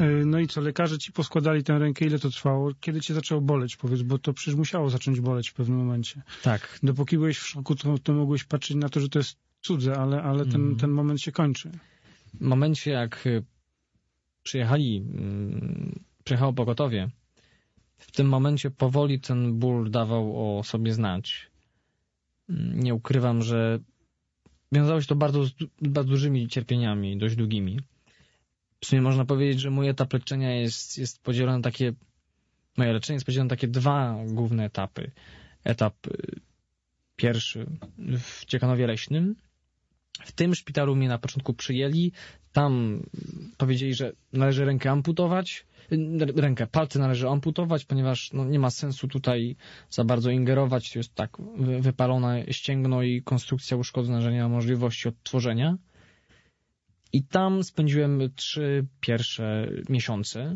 No i co, lekarze ci poskładali tę rękę, ile to trwało? Kiedy cię zaczęło boleć, powiedz, bo to przecież musiało zacząć boleć w pewnym momencie. Tak. Dopóki byłeś w szoku, to mogłeś patrzeć na to, że to jest cudze, ale ten moment się kończy. W momencie, jak przyjechało pogotowie, w tym momencie powoli ten ból dawał o sobie znać. Nie ukrywam, że wiązało się to bardzo z dużymi cierpieniami, dość długimi. W sumie można powiedzieć, że mój etap leczenia jest podzielony na takie... Moje leczenie jest podzielone na takie dwa główne etapy. Etap pierwszy w Ciechanowie Leśnym. W tym szpitalu mnie na początku przyjęli. Tam powiedzieli, że należy palce należy amputować, ponieważ nie ma sensu tutaj za bardzo ingerować. To jest tak wypalone ścięgno i konstrukcja uszkodzona, że nie ma możliwości odtworzenia. I tam spędziłem 3 pierwsze miesiące,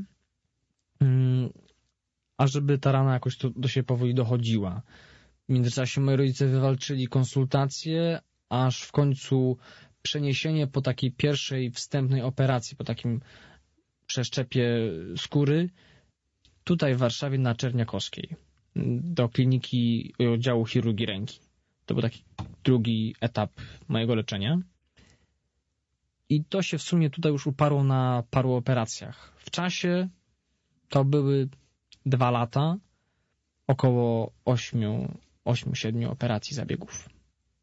ażeby ta rana jakoś do siebie powoli dochodziła. W międzyczasie moi rodzice wywalczyli konsultacje, aż w końcu przeniesienie po takiej pierwszej wstępnej operacji, po takim przeszczepie skóry, tutaj w Warszawie na Czerniakowskiej, do kliniki oddziału chirurgii ręki. To był taki drugi etap mojego leczenia. I to się w sumie tutaj już uparło na paru operacjach. W czasie to były 2 lata, około 8-7 operacji zabiegów.